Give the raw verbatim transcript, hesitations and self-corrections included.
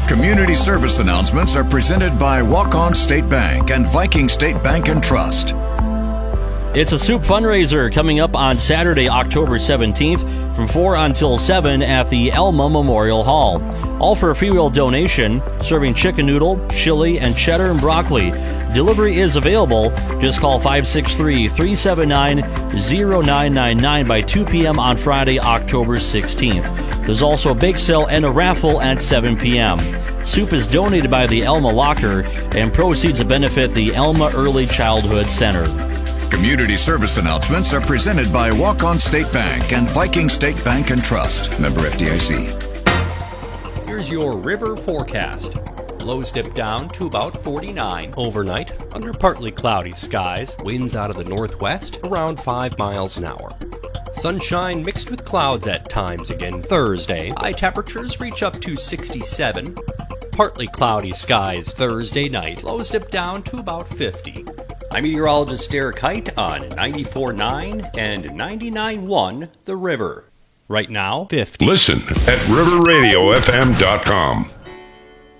Community service announcements are presented by Walk-On State Bank and Viking State Bank and Trust. It's a soup fundraiser coming up on Saturday, October seventeenth from four until seven at the Elma Memorial Hall. All for a freewill donation, serving chicken noodle, chili, and cheddar and broccoli. Delivery is available. Just call five six three, three seven nine, zero nine nine nine by two p.m. on Friday, October sixteenth. There's also a bake sale and a raffle at seven p.m. Soup is donated by the Elma Locker, and proceeds will benefit the Elma Early Childhood Center. Community service announcements are presented by Walk-On State Bank and Viking State Bank and Trust. Member F D I C. Here's your river forecast. Lows dip down to about forty-nine overnight under partly cloudy skies. Winds out of the northwest around five miles an hour. Sunshine mixed with clouds at times again Thursday. High temperatures reach up to sixty-seven. Partly cloudy skies Thursday night. Lows dip down to about fifty. I'm meteorologist Derek Height on ninety-four point nine and ninety-nine point one The River. Right now, fifty. Listen at river radio f m dot com.